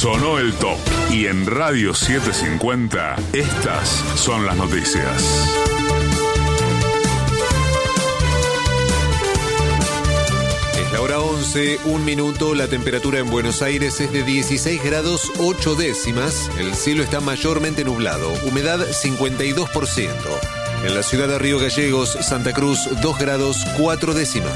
Sonó el top. Y en Radio 750, estas son las noticias. Es la hora 11, 1 minuto. La temperatura en Buenos Aires es de 16 grados 8 décimas. El cielo está mayormente nublado. Humedad 52%. En la ciudad de Río Gallegos, Santa Cruz, 2 grados 4 décimas.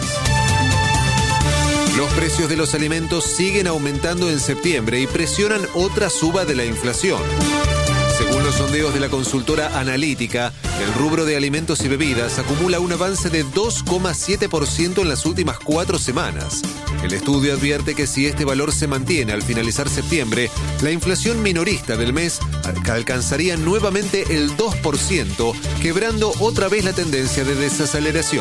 Los precios de los alimentos siguen aumentando en septiembre y presionan otra suba de la inflación. Según los sondeos de la consultora Analítica, el rubro de alimentos y bebidas acumula un avance de 2,7% en las últimas 4 semanas. El estudio advierte que si este valor se mantiene al finalizar septiembre, la inflación minorista del mes alcanzaría nuevamente el 2%, quebrando otra vez la tendencia de desaceleración.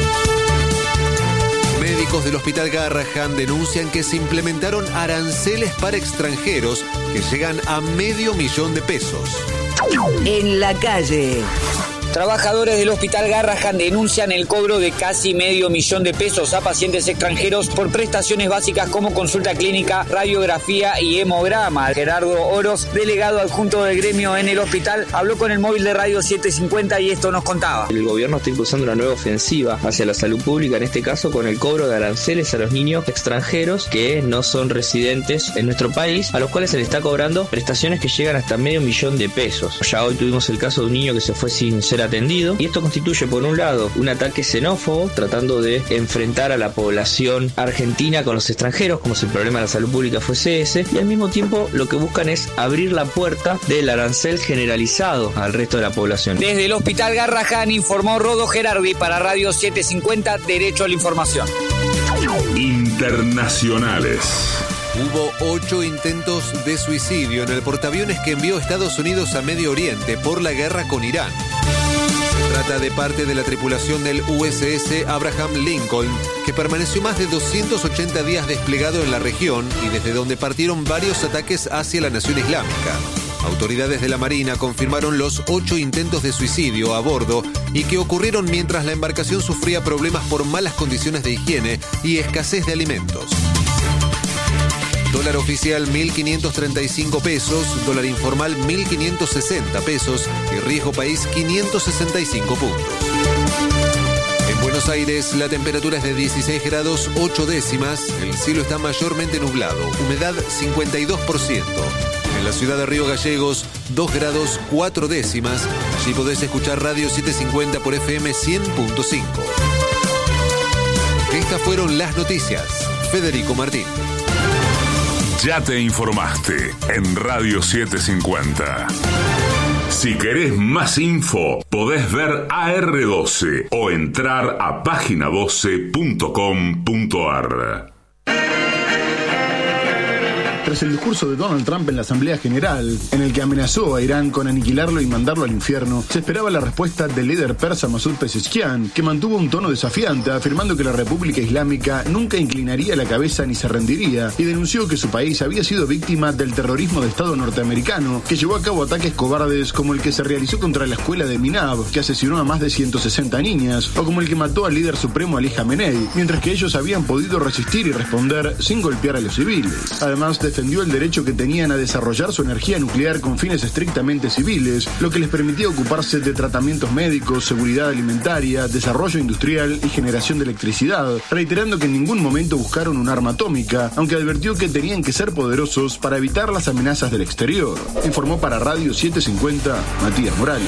Médicos del Hospital Garrahan denuncian que se implementaron aranceles para extranjeros que llegan a $500,000 En la calle. Trabajadores del Hospital Garrahan denuncian el cobro de casi $500,000 a pacientes extranjeros por prestaciones básicas como consulta clínica, radiografía y hemograma. Gerardo Oros, delegado adjunto del gremio en el hospital, habló con el móvil de Radio 750 y esto nos contaba. El gobierno está impulsando una nueva ofensiva hacia la salud pública, en este caso con el cobro de aranceles a los niños extranjeros que no son residentes en nuestro país, a los cuales se les está cobrando prestaciones que llegan hasta $500,000. Ya hoy tuvimos el caso de un niño que se fue sin ser atendido, y esto constituye por un lado un ataque xenófobo tratando de enfrentar a la población argentina con los extranjeros como si el problema de la salud pública fuese ese, y al mismo tiempo lo que buscan es abrir la puerta del arancel generalizado al resto de la población. Desde el Hospital Garrahan informó Rodo Gerardi para Radio 750 Derecho a la Información. Internacionales. Hubo 8 intentos de suicidio en el portaaviones que envió Estados Unidos a Medio Oriente por la guerra con Irán. Se trata de parte de la tripulación del USS Abraham Lincoln, que permaneció más de 280 días desplegado en la región y desde donde partieron varios ataques hacia la nación islámica. Autoridades de la Marina confirmaron los 8 intentos de suicidio a bordo y que ocurrieron mientras la embarcación sufría problemas por malas condiciones de higiene y escasez de alimentos. Dólar oficial $1.535, dólar informal $1.560 y riesgo país 565 puntos. En Buenos Aires la temperatura es de 16 grados 8 décimas, el cielo está mayormente nublado, humedad 52%. En la ciudad de Río Gallegos 2 grados 4 décimas, allí podés escuchar Radio 750 por FM 100.5. Estas fueron las noticias. Federico Martín. Ya te informaste en Radio 750. Si querés más info, podés ver AR12 o entrar a página12.com.ar. Tras el discurso de Donald Trump en la Asamblea General, en el que amenazó a Irán con aniquilarlo y mandarlo al infierno, se esperaba la respuesta del líder persa Masoud Pezeshkian, que mantuvo un tono desafiante, afirmando que la República Islámica nunca inclinaría la cabeza ni se rendiría, y denunció que su país había sido víctima del terrorismo de Estado norteamericano, que llevó a cabo ataques cobardes como el que se realizó contra la escuela de Minab, que asesinó a más de 160 niñas, o como el que mató al líder supremo Ali Khamenei, mientras que ellos habían podido resistir y responder sin golpear a los civiles. Además, defendió el derecho que tenían a desarrollar su energía nuclear con fines estrictamente civiles, lo que les permitía ocuparse de tratamientos médicos, seguridad alimentaria, desarrollo industrial y generación de electricidad, reiterando que en ningún momento buscaron un arma atómica, aunque advirtió que tenían que ser poderosos para evitar las amenazas del exterior. Informó para Radio 750 Matías Morales.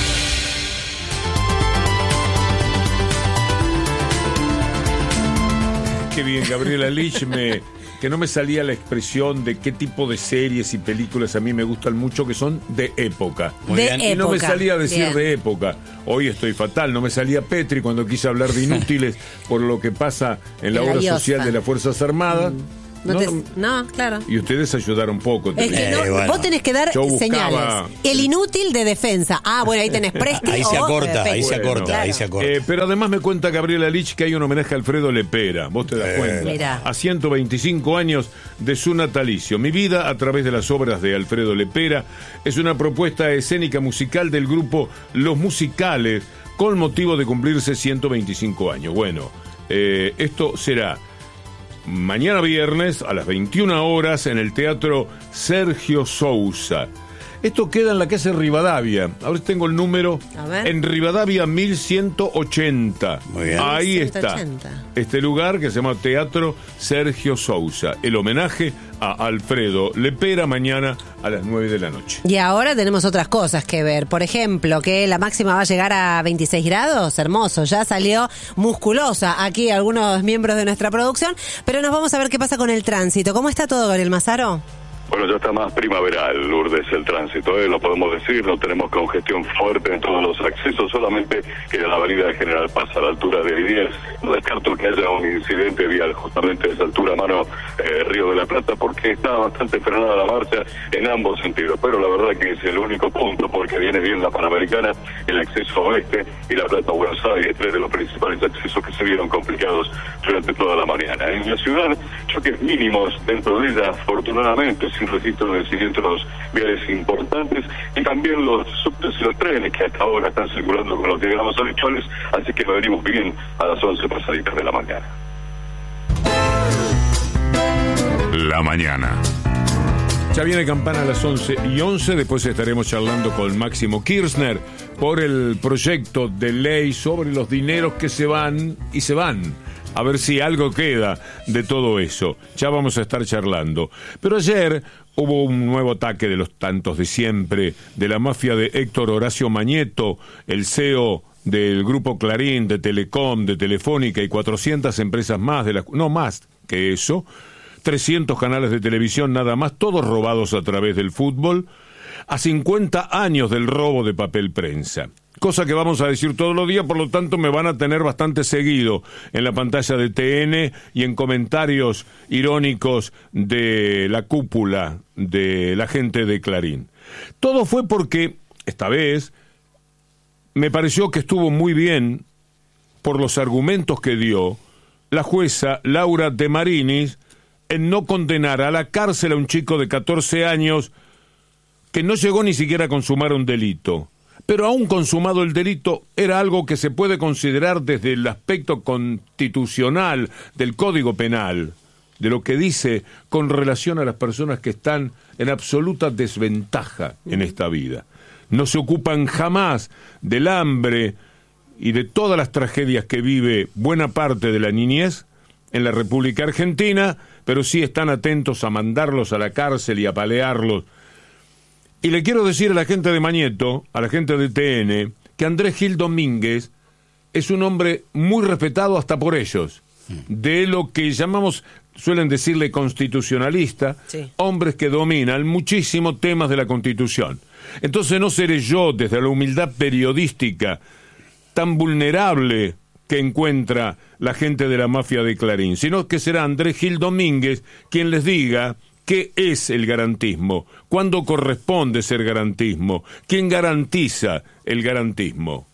Qué bien, Gabriela Lich, que no me salía la expresión de qué tipo de series y películas a mí me gustan mucho, que son de época. Y no me salía a decir bien. De época. Hoy estoy fatal, no me salía Petri cuando quise hablar de inútiles por lo que pasa en la obra social de las Fuerzas Armadas. No, claro. Y ustedes ayudaron poco. Es que bueno. Vos tenés que dar señales. El inútil de defensa. Ah, bueno, ahí tenés Presti. Ahí se acorta, ahí se acorta, claro. ahí se acorta. Pero además me cuenta Gabriela Lich que hay un homenaje a Alfredo Lepera. Vos te das cuenta. Mirá. A 125 años de su natalicio. Mi vida a través de las obras de Alfredo Lepera es una propuesta escénica musical del grupo Los Musicales con motivo de cumplirse 125 años. Bueno, esto será mañana viernes a las 21 horas en el Teatro Sergio Sousa. Esto queda en la calle Rivadavia. Ahora tengo el número. En Rivadavia 1180. Muy bien. Ahí 1180. está. Este lugar que se llama Teatro Sergio Sousa. El homenaje a Alfredo Lepera mañana a las 9 de la noche. Y ahora tenemos otras cosas que ver. Por ejemplo, que la máxima va a llegar a 26 grados. Hermoso. Ya salió musculosa aquí algunos miembros de nuestra producción. Pero nos vamos a ver qué pasa con el tránsito. ¿Cómo está todo, Gabriel Mazaro? Bueno, ya está más primaveral, Lourdes, el tránsito, lo podemos decir, no tenemos congestión fuerte en todos los accesos, solamente que la avenida General Paz a la altura de I-10, no descarto que haya un incidente vial justamente a esa altura, mano Río de la Plata, porque está bastante frenada la marcha en ambos sentidos, pero la verdad que es el único punto, porque viene bien la Panamericana, el acceso oeste y la Plata Buenos Aires, tres de los principales accesos que se vieron complicados durante toda la mañana. En la ciudad, choques mínimos dentro de ella, afortunadamente, sin registro de siniestros viales importantes, y también los subtes y los trenes que hasta ahora están circulando con los diagramas habituales, así que venimos bien a las 11 pasaditas de la mañana. La mañana. Ya viene campana a las 11:11, después estaremos charlando con Máximo Kirchner por el proyecto de ley sobre los dineros que se van y se van. A ver si algo queda de todo eso. Ya vamos a estar charlando. Pero ayer hubo un nuevo ataque de los tantos de siempre, de la mafia de Héctor Horacio Mañeto, el CEO del Grupo Clarín, de Telecom, de Telefónica y 400 empresas más, no más que eso, 300 canales de televisión nada más, todos robados a través del fútbol, a 50 años del robo de papel prensa. Cosa que vamos a decir todos los días, por lo tanto me van a tener bastante seguido en la pantalla de TN y en comentarios irónicos de la cúpula de la gente de Clarín. Todo fue porque, esta vez, me pareció que estuvo muy bien, por los argumentos que dio, la jueza Laura de Marinis en no condenar a la cárcel a un chico de 14 años que no llegó ni siquiera a consumar un delito. Pero aún consumado el delito, era algo que se puede considerar desde el aspecto constitucional del Código Penal, de lo que dice con relación a las personas que están en absoluta desventaja en esta vida. No se ocupan jamás del hambre y de todas las tragedias que vive buena parte de la niñez en la República Argentina, pero sí están atentos a mandarlos a la cárcel y a apalearlos. Y le quiero decir a la gente de Mañeto, a la gente de TN, que Andrés Gil Domínguez es un hombre muy respetado hasta por ellos, de lo que llamamos, suelen decirle constitucionalista, sí, hombres que dominan muchísimo temas de la Constitución. Entonces no seré yo, desde la humildad periodística tan vulnerable que encuentra la gente de la mafia de Clarín, sino que será Andrés Gil Domínguez quien les diga ¿qué es el garantismo? ¿Cuándo corresponde ser garantismo? ¿Quién garantiza el garantismo?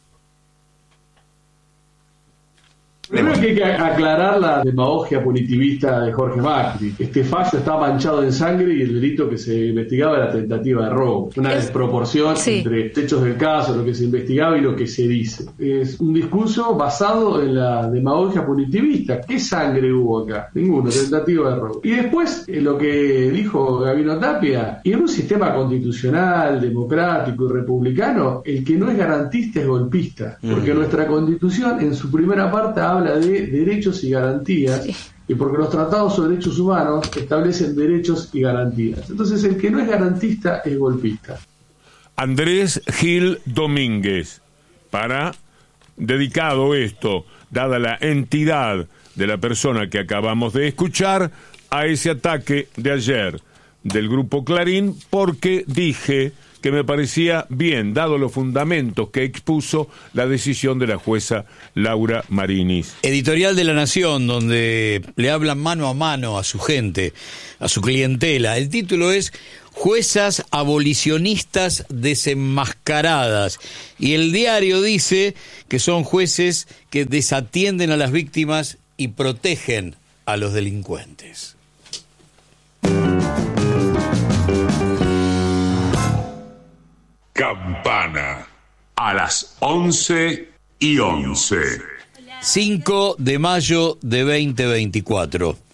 Primero que hay que aclarar la demagogia punitivista de Jorge Macri. Este fallo está manchado en sangre y el delito que se investigaba era tentativa de robo. Una desproporción entre hechos del caso, lo que se investigaba y lo que se dice. Es un discurso basado en la demagogia punitivista. ¿Qué sangre hubo acá? Ninguno, tentativa de robo. Y después, lo que dijo Gabino Tapia, y en un sistema constitucional, democrático y republicano, el que no es garantista es golpista. Porque nuestra Constitución, en su primera parte, habla de derechos y garantías, y porque los tratados sobre derechos humanos establecen derechos y garantías. Entonces el que no es garantista es golpista. Andrés Gil Domínguez, dedicado esto, dada la entidad de la persona que acabamos de escuchar, a ese ataque de ayer del Grupo Clarín, porque dije que me parecía bien, dado los fundamentos que expuso la decisión de la jueza Laura Marinis. Editorial de La Nación, donde le hablan mano a mano a su gente, a su clientela. El título es Juezas abolicionistas desenmascaradas. Y el diario dice que son jueces que desatienden a las víctimas y protegen a los delincuentes. Campana a las 11:11. 5 de mayo de 2024.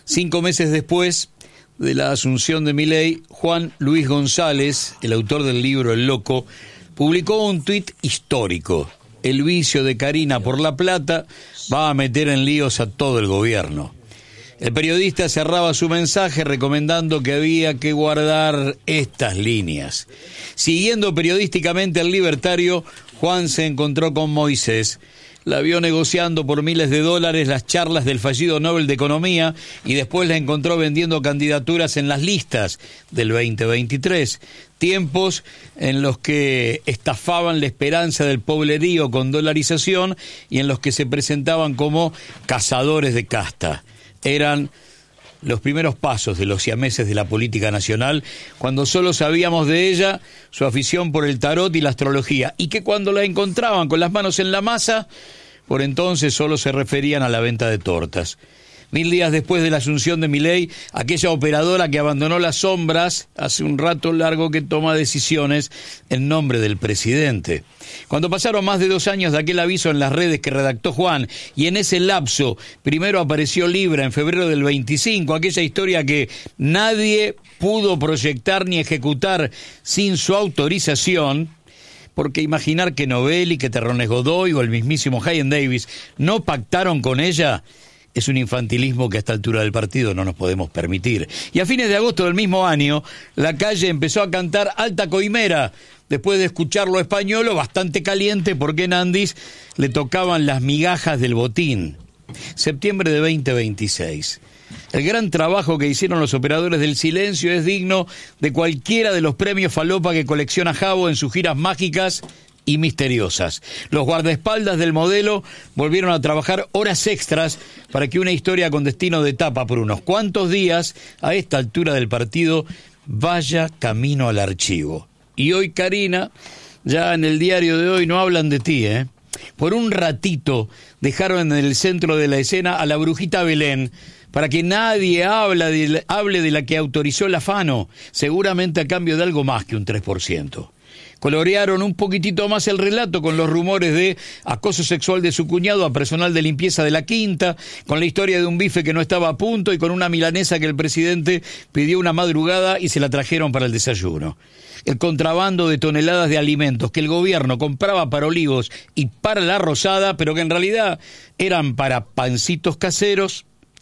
5 meses después de la asunción de Milei, Juan Luis González, el autor del libro El Loco, publicó un tuit histórico. El vicio de Karina por la plata va a meter en líos a todo el gobierno. El periodista cerraba su mensaje recomendando que había que guardar estas líneas. Siguiendo periodísticamente al libertario, Juan se encontró con Moisés. La vio negociando por miles de dólares las charlas del fallido Nobel de Economía y después la encontró vendiendo candidaturas en las listas del 2023. Tiempos en los que estafaban la esperanza del poblerío con dolarización y en los que se presentaban como cazadores de casta. Eran los primeros pasos de los siameses de la política nacional, cuando solo sabíamos de ella su afición por el tarot y la astrología, y que cuando la encontraban con las manos en la masa, por entonces solo se referían a la venta de tortas. 1000 días después de la asunción de Milei, aquella operadora que abandonó las sombras hace un rato largo que toma decisiones en nombre del presidente. Cuando pasaron más de 2 años de aquel aviso en las redes que redactó Juan, y en ese lapso primero apareció Libra en febrero del 25, aquella historia que nadie pudo proyectar ni ejecutar sin su autorización, porque imaginar que Novelli, que Terrones Godoy o el mismísimo Hayen Davis no pactaron con ella es un infantilismo que a esta altura del partido no nos podemos permitir. Y a fines de agosto del mismo año, la calle empezó a cantar Alta Coimera, después de escucharlo español bastante caliente porque en Andis le tocaban las migajas del botín. Septiembre de 2026. El gran trabajo que hicieron los operadores del silencio es digno de cualquiera de los premios falopa que colecciona Jabo en sus giras mágicas y misteriosas. Los guardaespaldas del modelo volvieron a trabajar horas extras para que una historia con destino de tapa por unos cuantos días, a esta altura del partido, vaya camino al archivo. Y hoy, Karina, ya en el diario de hoy no hablan de ti, ¿eh? Por un ratito dejaron en el centro de la escena a la brujita Belén, para que nadie hable de la que autorizó el afano, seguramente a cambio de algo más que un 3%. Colorearon un poquitito más el relato con los rumores de acoso sexual de su cuñado a personal de limpieza de la Quinta, con la historia de un bife que no estaba a punto y con una milanesa que el presidente pidió una madrugada y se la trajeron para el desayuno. El contrabando de toneladas de alimentos que el gobierno compraba para Olivos y para La Rosada, pero que en realidad eran para pancitos caseros,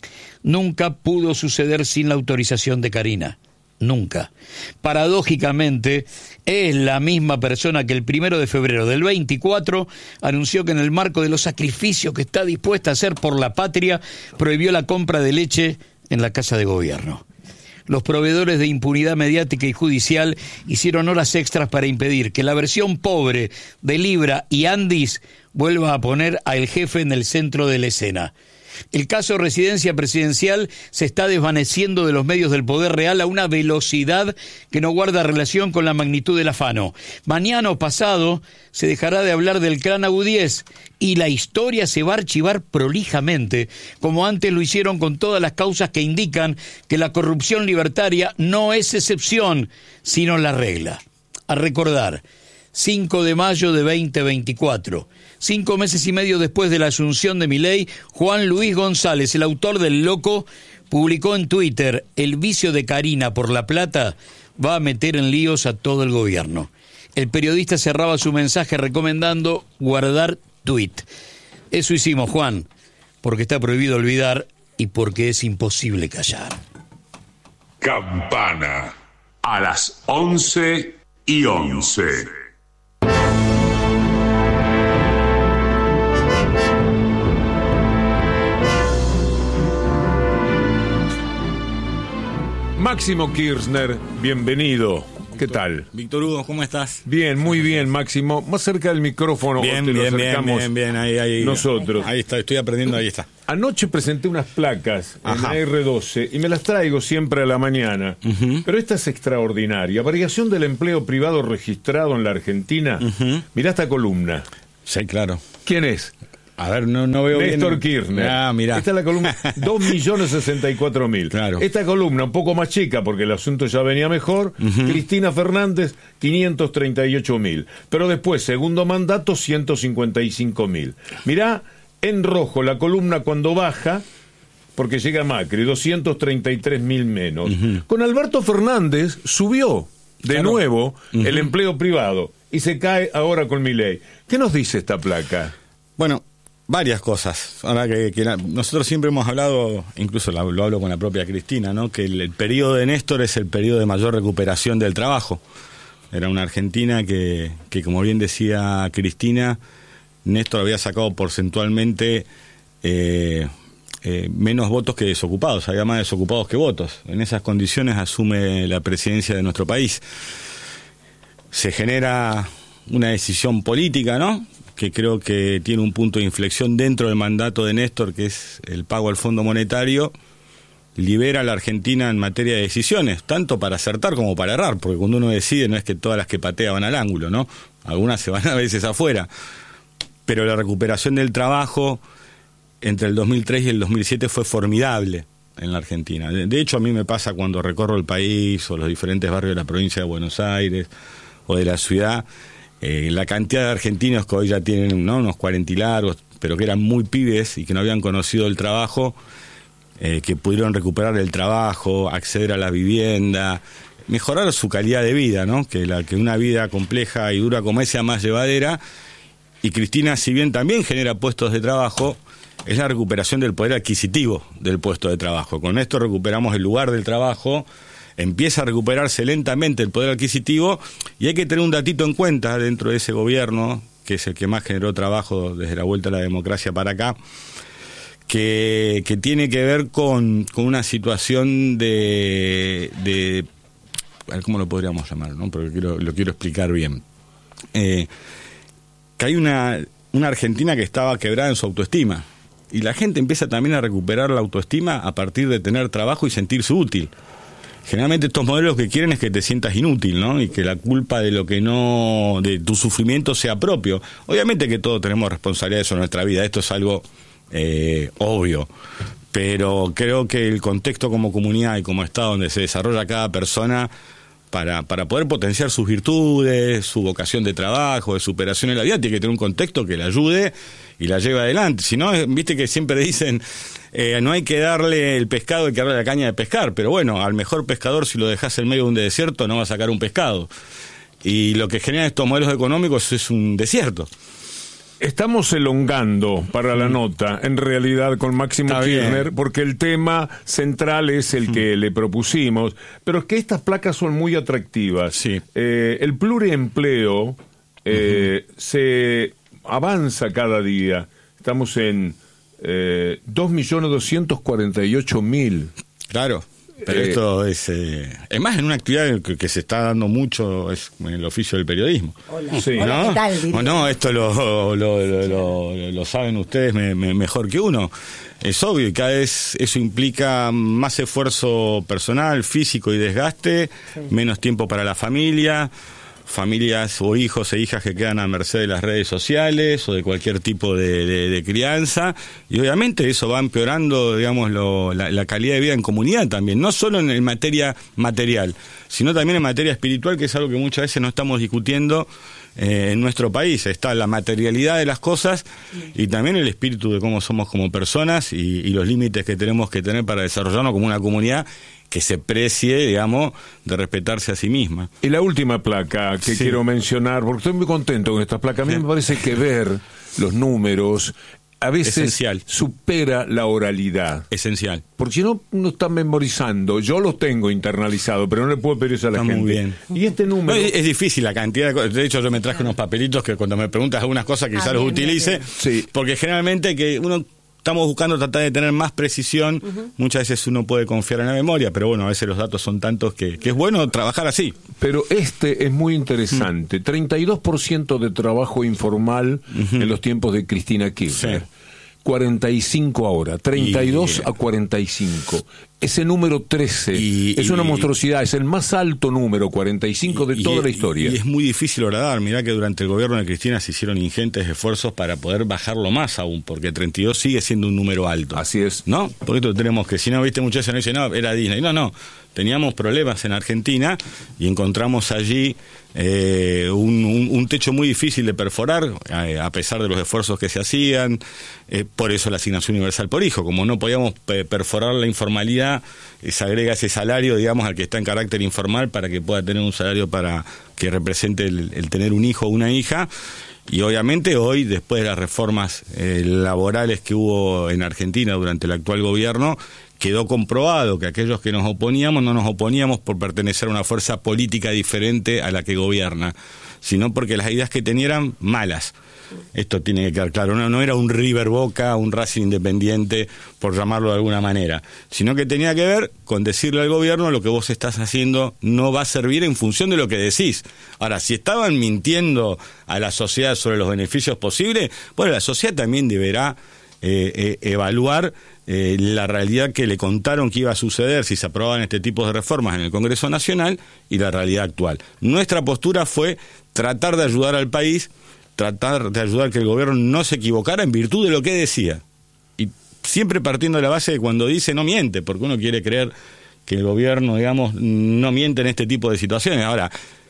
nunca pudo suceder sin la autorización de Karina. Nunca. Paradójicamente, es la misma persona que el 1 de febrero del 24 anunció que en el marco de los sacrificios que está dispuesta a hacer por la patria, prohibió la compra de leche en la Casa de Gobierno. Los proveedores de impunidad mediática y judicial hicieron horas extras para impedir que la versión pobre de Libra y Andis vuelva a poner al jefe en el centro de la escena. El caso residencia presidencial se está desvaneciendo de los medios del poder real a una velocidad que no guarda relación con la magnitud del afano. Mañana o pasado se dejará de hablar del clan Agudiez y la historia se va a archivar prolijamente, como antes lo hicieron con todas las causas que indican que la corrupción libertaria no es excepción, sino la regla. A recordar, 5 de mayo de 2024. 5 meses y medio después de la asunción de Milei, Juan Luis González, el autor del Loco, publicó en Twitter: el vicio de Karina por la plata va a meter en líos a todo el gobierno. El periodista cerraba su mensaje recomendando guardar tuit. Eso hicimos, Juan, porque está prohibido olvidar y porque es imposible callar. Campana, a las 11:11. Máximo Kirchner, bienvenido. ¿Qué tal? Víctor Hugo, ¿cómo estás? Bien, muy bien, Máximo. Más cerca del micrófono. Bien, ahí. Nosotros. Ahí está, estoy aprendiendo, ahí está. Anoche presenté unas placas en la R12 y me las traigo siempre a la mañana. Pero esta es extraordinaria. Variación del empleo privado registrado en la Argentina. Mirá esta columna. Sí, claro. ¿Quién es? A ver, no veo bien. Néstor Kirchner. Ah, mirá. Esta es la columna 2.064.000. Claro. Esta columna un poco más chica porque el asunto ya venía mejor. Cristina Fernández 538.000. Pero después, segundo mandato, 155.000. Mirá en rojo la columna cuando baja porque llega Macri, 233.000 menos. Con Alberto Fernández subió de nuevo el empleo privado y se cae ahora con Milei. ¿Qué nos dice esta placa? Bueno, varias cosas. Ahora que nosotros siempre hemos hablado, incluso lo hablo con la propia Cristina, ¿no? Que el periodo de Néstor es el periodo de mayor recuperación del trabajo. Era una Argentina que como bien decía Cristina, Néstor había sacado porcentualmente menos votos que desocupados, había más desocupados que votos. En esas condiciones asume la presidencia de nuestro país. Se genera una decisión política, ¿no?, que creo que tiene un punto de inflexión dentro del mandato de Néstor, que es el pago al Fondo Monetario. Libera a la Argentina en materia de decisiones, tanto para acertar como para errar, porque cuando uno decide no es que todas las que patea van al ángulo, ¿no? Algunas se van a veces afuera. Pero la recuperación del trabajo entre el 2003 y el 2007 fue formidable en la Argentina. De hecho, a mí me pasa cuando recorro el país o los diferentes barrios de la provincia de Buenos Aires o de la ciudad, la cantidad de argentinos que hoy ya tienen, ¿no?, unos 40 y largos, pero que eran muy pibes y que no habían conocido el trabajo, que pudieron recuperar el trabajo, acceder a la vivienda, mejorar su calidad de vida, ¿no?, que una vida compleja y dura como esa sea más llevadera. Y Cristina, si bien también genera puestos de trabajo, es la recuperación del poder adquisitivo del puesto de trabajo. Con esto recuperamos el lugar del trabajo, empieza a recuperarse lentamente el poder adquisitivo, y hay que tener un datito en cuenta dentro de ese gobierno, que es el que más generó trabajo desde la vuelta a la democracia para acá, que tiene que ver con una situación de a ver, ¿cómo lo podríamos llamar?, ¿no?, porque lo quiero explicar bien. Que hay una Argentina que estaba quebrada en su autoestima, y la gente empieza también a recuperar la autoestima a partir de tener trabajo y sentirse útil. Generalmente estos modelos que quieren es que te sientas inútil, ¿no?, y que la culpa de lo que no, de tu sufrimiento sea propio. Obviamente que todos tenemos responsabilidades en nuestra vida, esto es algo obvio, pero creo que el contexto como comunidad y como Estado donde se desarrolla cada persona para poder potenciar sus virtudes, su vocación de trabajo, de superación en la vida, tiene que tener un contexto que la ayude y la lleve adelante. Si no, viste que siempre dicen, no hay que darle el pescado, hay que darle la caña de pescar, pero bueno, al mejor pescador, si lo dejas en medio de un desierto, no va a sacar un pescado. Y lo que generan estos modelos económicos es un desierto. Estamos elongando para la nota, en realidad, con Máximo Kirchner, porque el tema central es el que le propusimos, pero es que estas placas son muy atractivas. Sí. El pluriempleo se avanza cada día. Estamos en 2.248.000. Claro. Pero esto es más en una actividad que se está dando mucho, es en el oficio del periodismo. Hola. Sí. Hola, ¿no? ¿qué tal? No, esto lo saben ustedes mejor que uno. Es obvio, y cada vez eso implica más esfuerzo personal, físico y desgaste, menos tiempo para la familias o hijos e hijas que quedan a merced de las redes sociales o de cualquier tipo de crianza, y obviamente eso va empeorando, digamos, la calidad de vida en comunidad también, no solo en materia material, sino también en materia espiritual, que es algo que muchas veces no estamos discutiendo en nuestro país. Está la materialidad de las cosas y también el espíritu de cómo somos como personas y los límites que tenemos que tener para desarrollarnos como una comunidad que se precie, digamos, de respetarse a sí misma. Y la última placa que quiero mencionar, porque estoy muy contento con estas placas, a mí me parece que ver los números a veces supera la oralidad. Esencial. Porque si no, uno está memorizando. Yo los tengo internalizados, pero no le puedo pedir eso a la gente. Muy bien. Y este número... No, es difícil la cantidad de cosas. De hecho, yo me traje unos papelitos que cuando me preguntas algunas cosas quizás los utilice. Sí. Porque generalmente que uno... Estamos buscando tratar de tener más precisión. Muchas veces uno puede confiar en la memoria, pero bueno, a veces los datos son tantos que es bueno trabajar así. Pero este es muy interesante. 32% de trabajo informal en los tiempos de Cristina Kirchner. Sí. 45 ahora, 32 a 45. ese número 13 es una monstruosidad, es el más alto número, 45 de toda la historia. Y es muy difícil horadar. Mirá que durante el gobierno de Cristina se hicieron ingentes esfuerzos para poder bajarlo más aún, porque 32 sigue siendo un número alto. Así es. ¿No? Porque esto tenemos que, si no, viste, muchas veces no dicen, no, era Disney. No. Teníamos problemas en Argentina y encontramos allí un techo muy difícil de perforar, a pesar de los esfuerzos que se hacían. Por eso la asignación universal por hijo. Como no podíamos perforar la informalidad, se agrega ese salario, digamos, al que está en carácter informal para que pueda tener un salario para que represente el tener un hijo o una hija. Y obviamente hoy, después de las reformas laborales que hubo en Argentina durante el actual gobierno, quedó comprobado que aquellos que nos oponíamos no nos oponíamos por pertenecer a una fuerza política diferente a la que gobierna, sino porque las ideas que tenían eran malas. Esto tiene que quedar claro, no era un River Boca, un Racing Independiente, por llamarlo de alguna manera, sino que tenía que ver con decirle al gobierno: lo que vos estás haciendo no va a servir en función de lo que decís. Ahora, si estaban mintiendo a la sociedad sobre los beneficios posibles, bueno, la sociedad también deberá evaluar la realidad que le contaron que iba a suceder si se aprobaban este tipo de reformas en el Congreso Nacional y la realidad actual. Nuestra postura fue tratar de ayudar al país, tratar de ayudar que el gobierno no se equivocara en virtud de lo que decía. Y siempre partiendo de la base de cuando dice no miente, porque uno quiere creer que el gobierno, digamos, no miente en este tipo de situaciones. Ahora,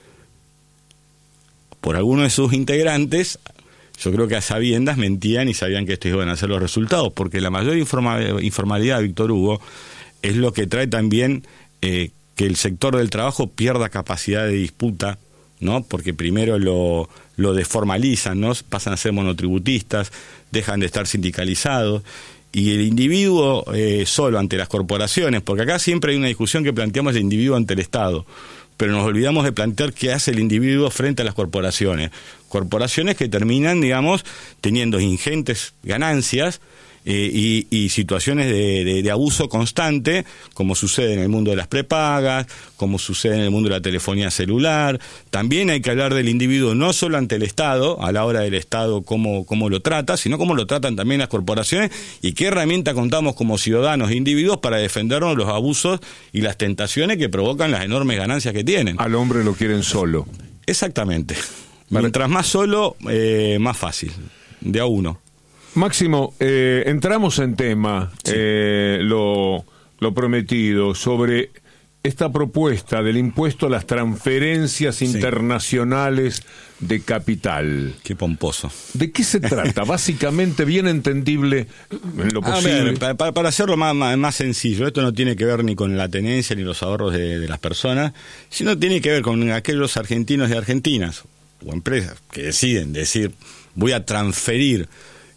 por algunos de sus integrantes, yo creo que a sabiendas mentían y sabían que estos iban a ser los resultados, porque la mayor informalidad, Víctor Hugo, es lo que trae también que el sector del trabajo pierda capacidad de disputa, ¿no? Porque primero lo desformalizan, ¿no? Pasan a ser monotributistas, dejan de estar sindicalizados, y el individuo solo ante las corporaciones, porque acá siempre hay una discusión que planteamos el individuo ante el Estado, pero nos olvidamos de plantear qué hace el individuo frente a las corporaciones. Corporaciones que terminan, digamos, teniendo ingentes ganancias y situaciones de abuso constante, como sucede en el mundo de las prepagas, como sucede en el mundo de la telefonía celular. También hay que hablar del individuo no solo ante el Estado, a la hora del Estado cómo lo trata, sino cómo lo tratan también las corporaciones y qué herramienta contamos como ciudadanos e individuos para defendernos de los abusos y las tentaciones que provocan las enormes ganancias que tienen. Al hombre lo quieren solo. Exactamente. Mientras más solo, más fácil, de a uno. Máximo, entramos en tema, sí. Lo prometido, sobre esta propuesta del impuesto a las transferencias internacionales de capital. Qué pomposo. ¿De qué se trata? Básicamente, bien entendible en lo posible. Para hacerlo más sencillo, esto no tiene que ver ni con la tenencia ni los ahorros de las personas, sino tiene que ver con aquellos argentinos y argentinas, o empresas, que deciden decir, voy a transferir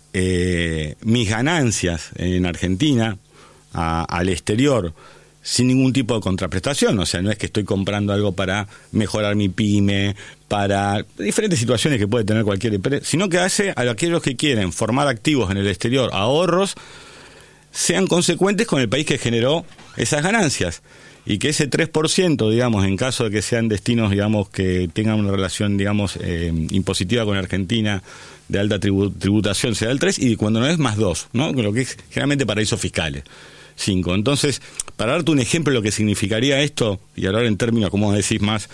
mis ganancias en Argentina al exterior sin ningún tipo de contraprestación. O sea, no es que estoy comprando algo para mejorar mi pyme, para diferentes situaciones que puede tener cualquier empresa, sino que hace a aquellos que quieren formar activos en el exterior, ahorros, sean consecuentes con el país que generó esas ganancias. Y que ese 3%, digamos, en caso de que sean destinos, digamos, que tengan una relación, digamos, impositiva con Argentina, de alta tributación, sea el 3%, y cuando no es, más 2%, ¿no? Lo que es generalmente paraísos fiscales, 5%. Entonces, para darte un ejemplo de lo que significaría esto, y hablar en términos, como decís, más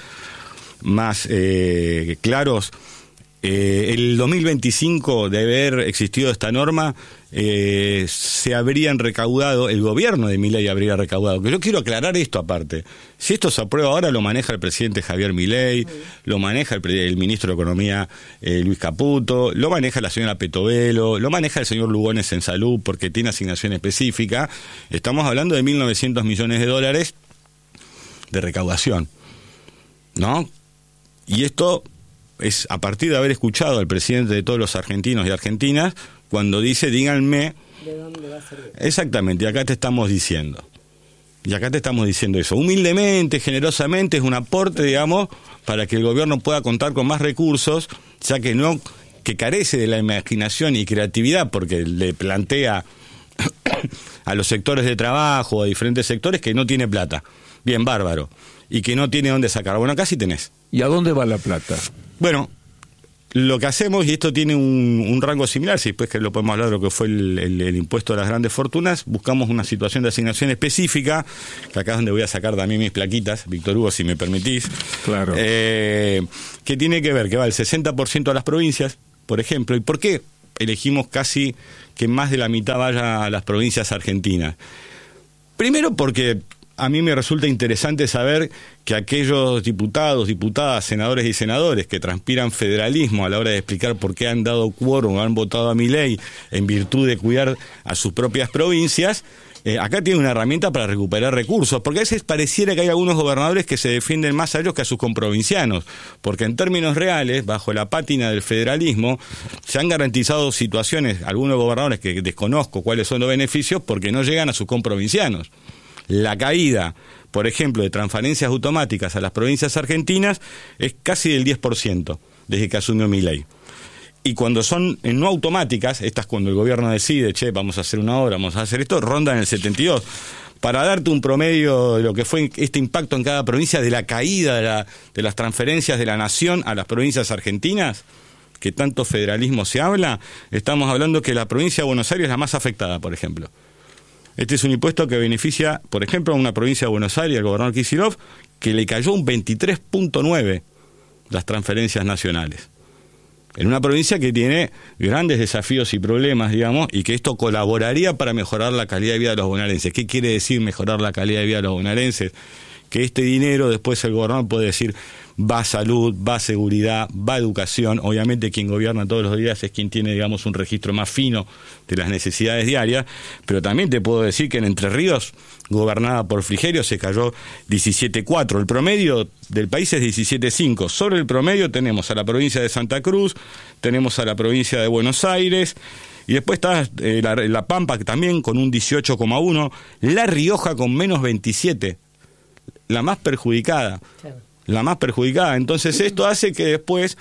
claros, el 2025, de haber existido esta norma, se habrían recaudado, el gobierno de Milei habría recaudado, que yo quiero aclarar esto aparte, si esto se aprueba ahora, lo maneja el presidente Javier Milei, lo maneja el ministro de Economía Luis Caputo, lo maneja la señora Petovelo, lo maneja el señor Lugones en Salud, porque tiene asignación específica. Estamos hablando de $1.900 millones de recaudación, ¿no? Y esto es a partir de haber escuchado al presidente de todos los argentinos y argentinas cuando dice, díganme ¿de dónde va a servir? Exactamente, y acá te estamos diciendo eso, humildemente, generosamente, es un aporte, digamos, para que el gobierno pueda contar con más recursos, ya que carece de la imaginación y creatividad, porque le plantea a los sectores de trabajo, a diferentes sectores, que no tiene plata. Bien, bárbaro. Y que no tiene dónde sacar. Bueno, acá sí tenés. ¿Y a dónde va la plata? Bueno, lo que hacemos, y esto tiene un rango similar, si después que lo podemos hablar de lo que fue el impuesto a las grandes fortunas, buscamos una situación de asignación específica, que acá es donde voy a sacar también mis plaquitas, Víctor Hugo, si me permitís. Claro. Que tiene que ver, que va el 60% a las provincias, por ejemplo. ¿Y por qué elegimos casi que más de la mitad vaya a las provincias argentinas? Primero porque a mí me resulta interesante saber que aquellos diputados, diputadas, senadores y senadores que transpiran federalismo a la hora de explicar por qué han dado quórum o han votado a Milei en virtud de cuidar a sus propias provincias, acá tiene una herramienta para recuperar recursos, porque a veces pareciera que hay algunos gobernadores que se defienden más a ellos que a sus comprovincianos, porque en términos reales, bajo la pátina del federalismo, se han garantizado situaciones, algunos gobernadores que desconozco cuáles son los beneficios, porque no llegan a sus comprovincianos. La caída, por ejemplo, de transferencias automáticas a las provincias argentinas es casi del 10% desde que asumió Milei. Y cuando son no automáticas, estas cuando el gobierno decide, vamos a hacer una obra, vamos a hacer esto, rondan el 72%. Para darte un promedio de lo que fue este impacto en cada provincia de la caída de las transferencias de la nación a las provincias argentinas, que tanto federalismo se habla, estamos hablando que la provincia de Buenos Aires es la más afectada, por ejemplo. Este es un impuesto que beneficia, por ejemplo, a una provincia de Buenos Aires, al gobernador Kicillof, que le cayó un 23.9% las transferencias nacionales. En una provincia que tiene grandes desafíos y problemas, digamos, y que esto colaboraría para mejorar la calidad de vida de los bonaerenses. ¿Qué quiere decir mejorar la calidad de vida de los bonaerenses? Que este dinero después el gobernador puede decir va a salud, va a seguridad, va a educación. Obviamente quien gobierna todos los días es quien tiene, digamos, un registro más fino de las necesidades diarias, pero también te puedo decir que en Entre Ríos, gobernada por Frigerio, se cayó 17.4. El promedio del país es 17.5. Sobre el promedio tenemos a la provincia de Santa Cruz, tenemos a la provincia de Buenos Aires, y después está la Pampa también con un 18.1, La Rioja con menos 27, la más perjudicada. Claro. La más perjudicada. Entonces esto hace que después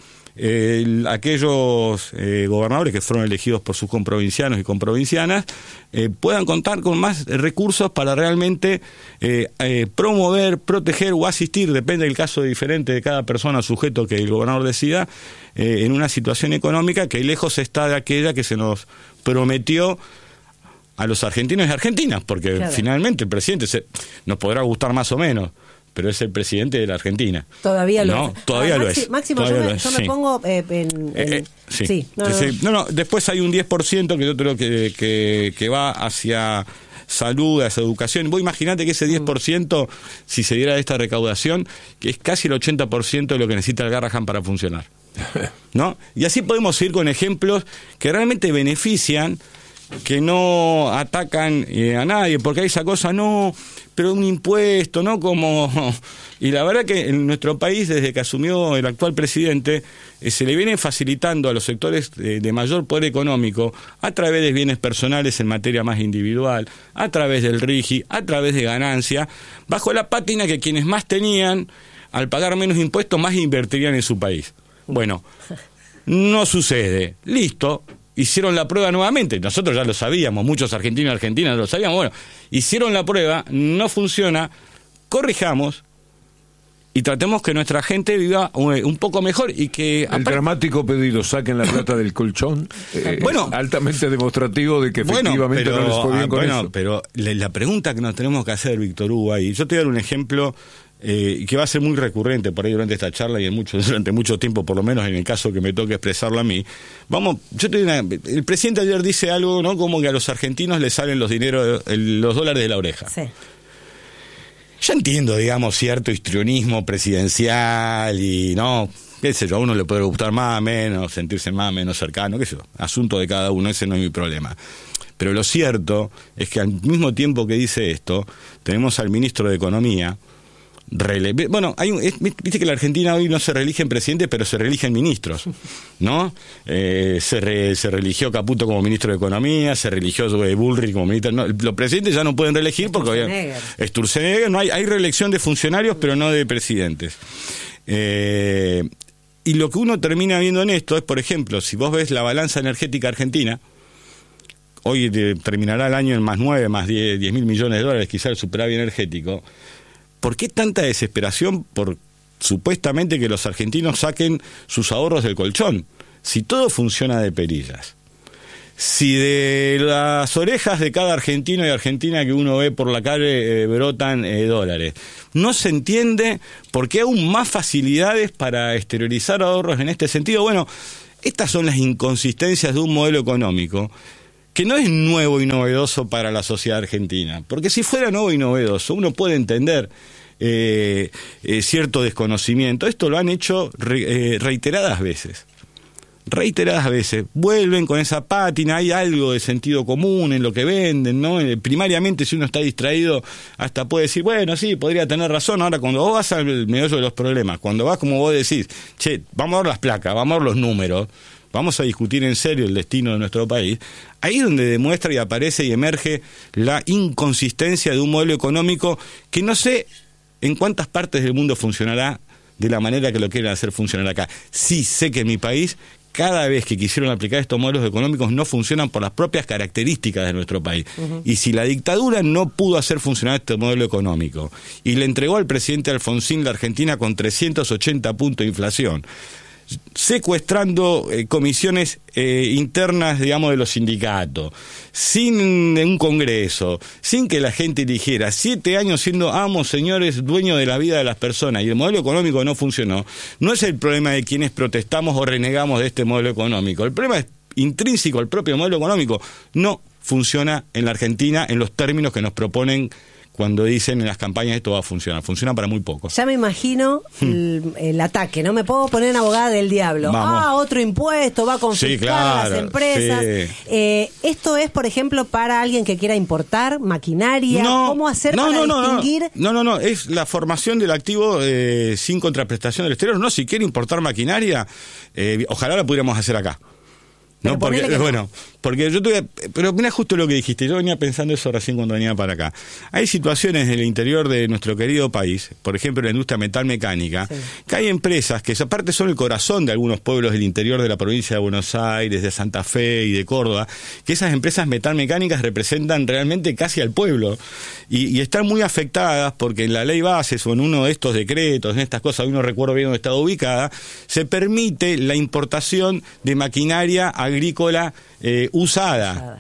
aquellos gobernadores que fueron elegidos por sus comprovincianos y comprovincianas puedan contar con más recursos para realmente promover, proteger o asistir, depende del caso diferente de cada persona, sujeto que el gobernador decida, en una situación económica que lejos está de aquella que se nos prometió a los argentinos y argentinas, porque claro, finalmente el presidente nos podrá gustar más o menos, pero es el presidente de la Argentina. Todavía lo es. Todavía lo es. Máximo, yo me pongo sí. Después hay un 10% que yo creo que va hacia salud, hacia educación. Vos imaginate que ese 10%, si se diera esta recaudación, que es casi el 80% de lo que necesita el Garrahan para funcionar, ¿no? Y así podemos ir con ejemplos que realmente benefician, que no atacan a nadie, porque hay esa cosa, no, pero un impuesto, ¿no? Como... Y la verdad que en nuestro país, desde que asumió el actual presidente, se le viene facilitando a los sectores de mayor poder económico, a través de bienes personales en materia más individual, a través del RIGI, a través de ganancia, bajo la pátina que quienes más tenían, al pagar menos impuestos, más invertirían en su país. Bueno, no sucede. Listo. Hicieron la prueba nuevamente, nosotros ya lo sabíamos, muchos argentinos y argentinas lo sabíamos, bueno, hicieron la prueba, no funciona, corrijamos y tratemos que nuestra gente viva un poco mejor y que... El dramático pedido, saquen la plata del colchón, bueno, es altamente demostrativo de que efectivamente no les fue bien con eso. Pero la pregunta que nos tenemos que hacer, Víctor Hugo, y yo te voy a dar un ejemplo que va a ser muy recurrente por ahí durante esta charla y durante mucho tiempo, por lo menos en el caso que me toque expresarlo a mí. El presidente ayer dice algo, ¿no? Como que a los argentinos les salen los dólares de la oreja. Sí. Yo entiendo, digamos, cierto histrionismo presidencial y no, qué sé yo, a uno le puede gustar más, menos, sentirse más, menos cercano, qué sé yo, asunto de cada uno, ese no es mi problema. Pero lo cierto es que al mismo tiempo que dice esto, tenemos al ministro de Economía. Viste que la Argentina hoy no se reeligen presidentes, pero se reeligen ministros, ¿no? Se reeligió Caputo como ministro de Economía, se reeligió Bullrich como ministro. No, los presidentes ya no pueden reelegir porque Sturzenegger, no hay reelección de funcionarios, pero no de presidentes. Y lo que uno termina viendo en esto es, por ejemplo, si vos ves la balanza energética argentina, hoy terminará el año en más 9, más 10 mil millones de dólares, quizá el superávit energético. ¿Por qué tanta desesperación por supuestamente que los argentinos saquen sus ahorros del colchón? si todo funciona de perillas, si de las orejas de cada argentino y argentina que uno ve por la calle brotan dólares, no se entiende por qué aún más facilidades para exteriorizar ahorros en este sentido. Bueno, estas son las inconsistencias de un modelo económico que no es nuevo y novedoso para la sociedad argentina, porque si fuera nuevo y novedoso uno puede entender cierto desconocimiento. Esto lo han hecho reiteradas veces, vuelven con esa pátina, hay algo de sentido común en lo que venden, ¿no? Primariamente, si uno está distraído, hasta puede decir, bueno, sí, podría tener razón. Ahora, cuando vos vas al meollo de los problemas, cuando vas, como vos decís, che, vamos a ver las placas, vamos a ver los números, vamos a discutir en serio el destino de nuestro país, ahí es donde demuestra y aparece y emerge la inconsistencia de un modelo económico que no sé en cuántas partes del mundo funcionará de la manera que lo quieren hacer funcionar acá. Sí sé que en mi país, cada vez que quisieron aplicar estos modelos económicos, no funcionan por las propias características de nuestro país. Y si la dictadura no pudo hacer funcionar este modelo económico y le entregó al presidente Alfonsín la Argentina con 380 puntos de inflación, secuestrando comisiones internas, digamos, de los sindicatos, sin un congreso, sin que la gente eligiera, 7 años siendo amos, señores, dueños de la vida de las personas, y el modelo económico no funcionó. No es el problema de quienes protestamos o renegamos de este modelo económico, el problema es intrínseco al propio modelo económico. No funciona en la Argentina en los términos que nos proponen cuando dicen en las campañas esto va a funcionar. Funciona para muy poco. Ya me imagino el ataque, ¿no? Me puedo poner en abogada del diablo. Vamos. Otro impuesto, va a confiscar a las empresas. Sí. Esto es, por ejemplo, para alguien que quiera importar maquinaria. ¿Cómo hacer para distinguir? No, es la formación del activo sin contraprestación del exterior. No, si quiere importar maquinaria, ojalá la pudiéramos hacer acá. No, porque, bueno, porque yo pero mira justo lo que dijiste, yo venía pensando eso recién cuando venía para acá. Hay situaciones en el interior de nuestro querido país, por ejemplo la industria metalmecánica, que hay empresas que aparte son el corazón de algunos pueblos del interior de la provincia de Buenos Aires, de Santa Fe y de Córdoba, que esas empresas metalmecánicas representan realmente casi al pueblo y están muy afectadas porque en la ley base o en uno de estos decretos, en estas cosas, no recuerdo bien dónde estaba ubicada, se permite la importación de maquinaria agrícola usada,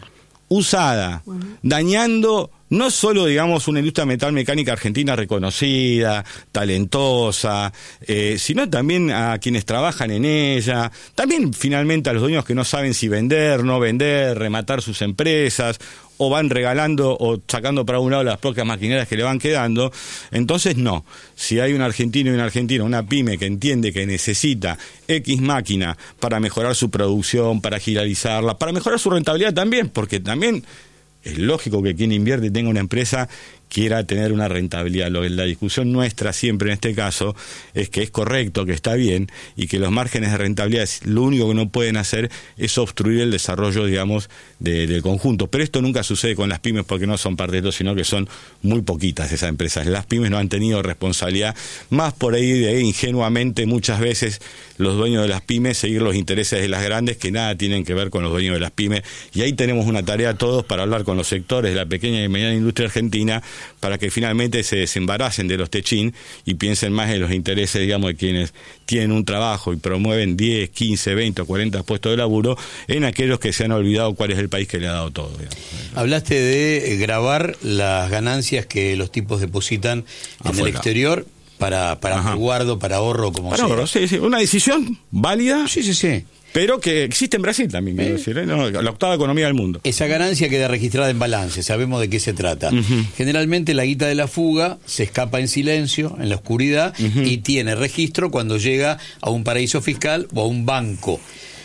dañando no solo, digamos, una industria metalmecánica argentina reconocida, talentosa, sino también a quienes trabajan en ella, también finalmente a los dueños que no saben si vender, no vender, rematar sus empresas, o van regalando o sacando para un lado las propias maquinarias que le van quedando. Entonces no, si hay un argentino y una argentina, una pyme que entiende que necesita X máquina para mejorar su producción, para agilizarla, para mejorar su rentabilidad también, porque también es lógico que quien invierte y tenga una empresa quiera tener una rentabilidad. La discusión nuestra siempre en este caso es que es correcto, que está bien y que los márgenes de rentabilidad lo único que no pueden hacer es obstruir el desarrollo, digamos, del conjunto. Pero esto nunca sucede con las pymes porque no son parte de esto, sino que son muy poquitas esas empresas. Las pymes no han tenido responsabilidad, más por ahí de ingenuamente muchas veces los dueños de las pymes seguir los intereses de las grandes que nada tienen que ver con los dueños de las pymes. Y ahí tenemos una tarea todos para hablar con los sectores de la pequeña y mediana industria argentina para que finalmente se desembaracen de los techín y piensen más en los intereses, digamos, de quienes tienen un trabajo y promueven 10, 15, 20 o 40 puestos de laburo en aquellos que se han olvidado cuál es el país que le ha dado todo, digamos. Hablaste de gravar las ganancias que los tipos depositan en el exterior para resguardo, para ahorro, como para sea. Ahorro, sí, una decisión válida. Sí. Pero que existe en Brasil también, quiero decir, no, la octava economía del mundo. Esa ganancia queda registrada en balance, sabemos de qué se trata. Generalmente la guita de la fuga se escapa en silencio, en la oscuridad, y tiene registro cuando llega a un paraíso fiscal o a un banco.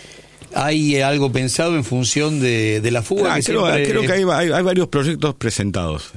¿Hay algo pensado en función de la fuga? Creo que hay varios proyectos presentados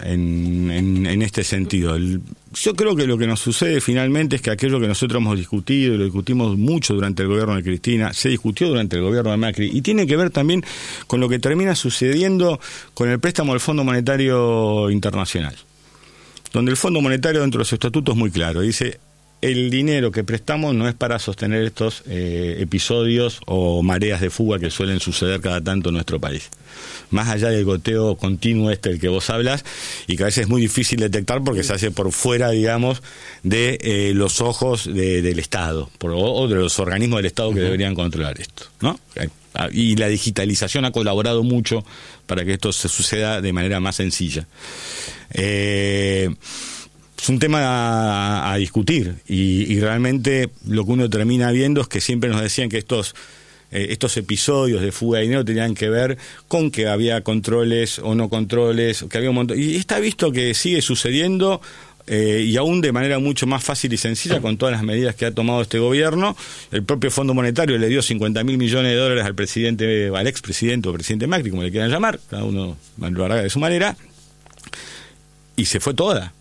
en este sentido. Yo creo que lo que nos sucede finalmente es que aquello que nosotros hemos discutido, y lo discutimos mucho durante el gobierno de Cristina, se discutió durante el gobierno de Macri, y tiene que ver también con lo que termina sucediendo con el préstamo del Fondo Monetario Internacional, donde el Fondo Monetario dentro de su estatuto es muy claro, dice: el dinero que prestamos no es para sostener estos episodios o mareas de fuga que suelen suceder cada tanto en nuestro país. Más allá del goteo continuo del que vos hablas, y que a veces es muy difícil detectar porque se hace por fuera, digamos, de los ojos del Estado o de los organismos del Estado que deberían controlar esto, ¿no? Y la digitalización ha colaborado mucho para que esto se suceda de manera más sencilla. Es un tema a discutir y realmente lo que uno termina viendo es que siempre nos decían que estos episodios de fuga de dinero tenían que ver con que había controles o no controles, que había un montón, y está visto que sigue sucediendo. Y aún de manera mucho más fácil y sencilla con todas las medidas que ha tomado este gobierno. El propio Fondo Monetario le dio 50.000 millones de dólares al expresidente o presidente Macri, como le quieran llamar, cada uno lo hará de su manera, y se fue toda.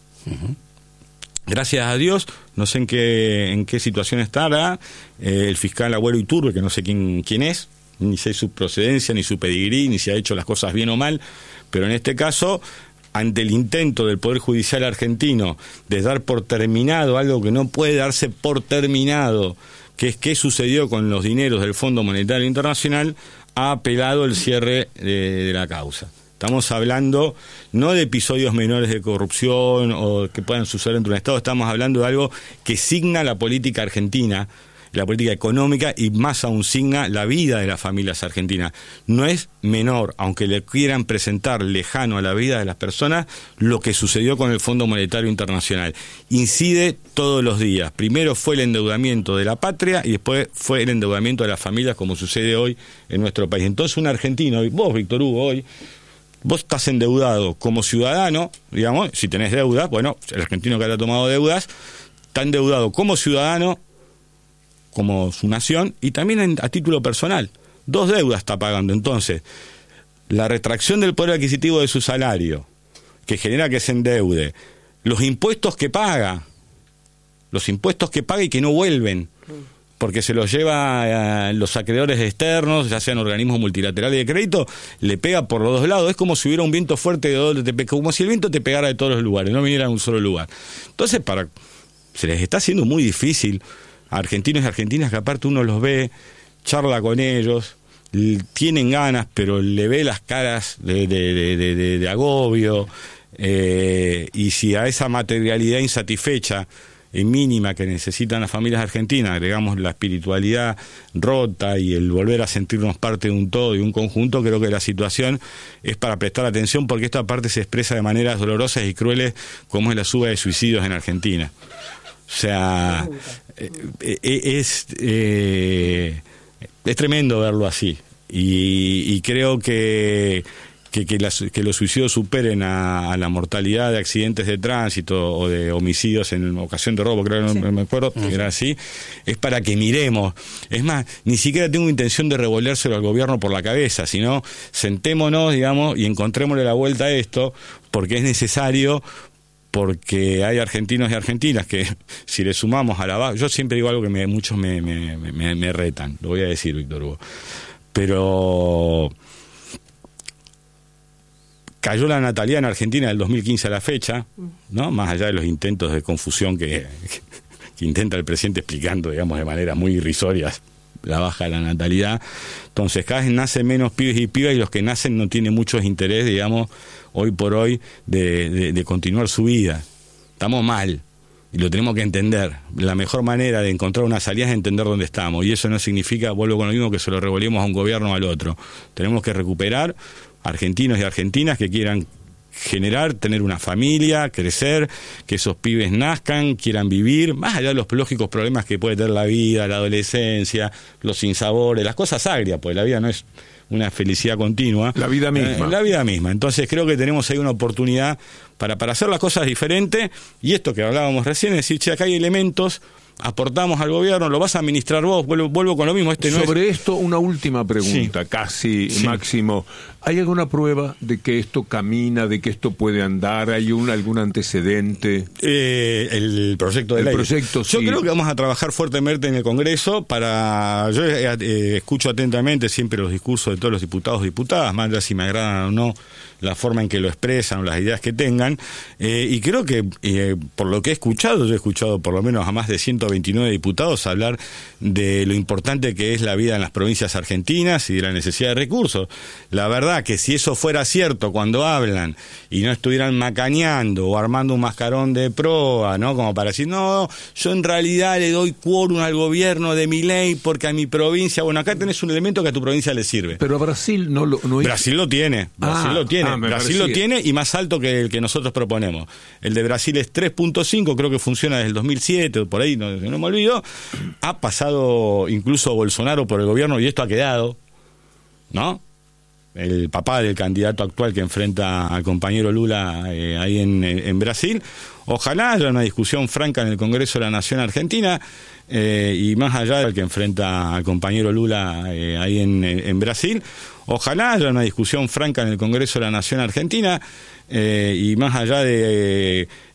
Gracias a Dios, no sé en qué situación estará el fiscal Agüero Iturbe, que no sé quién es, ni sé su procedencia, ni su pedigrí, ni si ha hecho las cosas bien o mal, pero en este caso, ante el intento del Poder Judicial argentino de dar por terminado algo que no puede darse por terminado, que es qué sucedió con los dineros del Fondo Monetario Internacional, ha apelado el cierre de la causa. Estamos hablando no de episodios menores de corrupción o que puedan suceder dentro de un Estado, estamos hablando de algo que signa la política argentina, la política económica, y más aún signa la vida de las familias argentinas. No es menor, aunque le quieran presentar lejano a la vida de las personas, lo que sucedió con el Fondo Monetario Internacional. Incide todos los días. Primero fue el endeudamiento de la patria y después fue el endeudamiento de las familias, como sucede hoy en nuestro país. Entonces un argentino, vos, Víctor Hugo, hoy, vos estás endeudado como ciudadano, digamos, si tenés deudas, bueno, el argentino que haya tomado deudas, está endeudado como ciudadano, como su nación, y también a título personal. 2 deudas está pagando. Entonces, la retracción del poder adquisitivo de su salario, que genera que se endeude, los impuestos que paga y que no vuelven, porque se los lleva a los acreedores externos, ya sean organismos multilaterales de crédito, le pega por los dos lados. Es como si hubiera un viento fuerte, como si el viento te pegara de todos los lugares, no viniera a un solo lugar. Entonces, se les está haciendo muy difícil a argentinos y argentinas, que aparte uno los ve, charla con ellos, tienen ganas, pero le ve las caras de agobio, y si a esa materialidad insatisfecha mínima que necesitan las familias argentinas agregamos la espiritualidad rota y el volver a sentirnos parte de un todo y un conjunto, creo que la situación es para prestar atención, porque esta parte se expresa de maneras dolorosas y crueles, como es la suba de suicidios en Argentina. O sea, es tremendo verlo así, y creo que los suicidios superen a la mortalidad de accidentes de tránsito o de homicidios en ocasión de robo, creo que no me acuerdo, que era así, es para que miremos. Es más, ni siquiera tengo intención de revolvérselo al gobierno por la cabeza, sino sentémonos, digamos, y encontrémosle la vuelta a esto, porque es necesario. Porque hay argentinos y argentinas que, si le sumamos a la... Yo siempre digo algo que muchos me retan, lo voy a decir, Víctor Hugo, pero cayó la natalidad en Argentina del 2015 a la fecha, ¿no? Más allá de los intentos de confusión que intenta el presidente explicando, digamos, de manera muy irrisoria la baja de la natalidad. Entonces cada vez nacen menos pibes y pibas, y los que nacen no tienen mucho interés, digamos, hoy por hoy, de continuar su vida. Estamos mal, y lo tenemos que entender. La mejor manera de encontrar una salida es entender dónde estamos, y eso no significa, vuelvo con lo mismo, que se lo revolvemos a un gobierno o al otro. Tenemos que recuperar argentinos y argentinas que quieran tener una familia, crecer, que esos pibes nazcan, quieran vivir, más allá de los lógicos problemas que puede tener la vida, la adolescencia, los sinsabores, las cosas agrias, porque la vida no es una felicidad continua. La vida misma. La vida misma. Entonces creo que tenemos ahí una oportunidad para hacer las cosas diferentes, y esto que hablábamos recién, es decir, acá hay elementos aportamos al gobierno, lo vas a administrar vos, vuelvo con lo mismo. Sobre esto, una última pregunta, casi, Máximo. ¿Hay alguna prueba de que esto camina, de que esto puede andar? ¿Hay algún antecedente? El proyecto de ley. Yo creo que vamos a trabajar fuertemente en el Congreso para... Yo escucho atentamente siempre los discursos de todos los diputados y diputadas, más allá si me agradan o no la forma en que lo expresan o las ideas que tengan, y creo que por lo que he escuchado, yo he escuchado por lo menos a más de 129 diputados hablar de lo importante que es la vida en las provincias argentinas y de la necesidad de recursos. La verdad que si eso fuera cierto cuando hablan y no estuvieran macaneando o armando un mascarón de proa, ¿no? Como para decir, no, yo en realidad le doy quórum al gobierno de Milei porque a mi provincia, bueno, acá tenés un elemento que a tu provincia le sirve. Pero a Brasil no es... Brasil lo tiene, Brasil lo tiene y más alto que el que nosotros proponemos. El de Brasil es 3.5, creo que funciona desde el 2007, por ahí, no me olvido. Ha pasado incluso Bolsonaro por el gobierno y esto ha quedado, ¿no? El papá del candidato actual que enfrenta al compañero Lula ahí en Brasil. Ojalá haya una discusión franca en el Congreso de la Nación Argentina y más allá del que enfrenta al compañero Lula ahí en Brasil. Ojalá haya una discusión franca en el Congreso de la Nación Argentina y más allá de